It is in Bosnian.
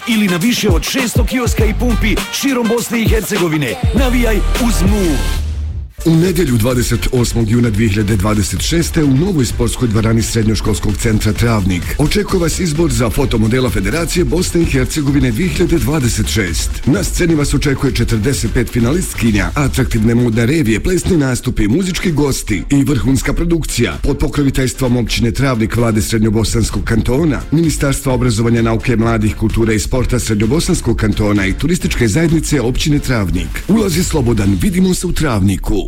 ili na više od 600 kioska i pumpi širom Bosne i Hercegovine. Navijaj uz Mur. U nedjelju 28. juna 2026. u novoj sportskoj dvorani Srednjoškolskog centra Travnik očekuje vas izbor za fotomodela Federacije Bosne i Hercegovine 2026. Na sceni vas očekuje 45 finalistkinja, atraktivne modne revije, plesni nastupi, muzički gosti i vrhunska produkcija pod pokroviteljstvom općine Travnik, Vlade Srednjobosanskog kantona, Ministarstva obrazovanja, nauke, mladih, kulture i sporta Srednjobosanskog kantona i turističke zajednice općine Travnik. Ulaz je slobodan, vidimo se u Travniku.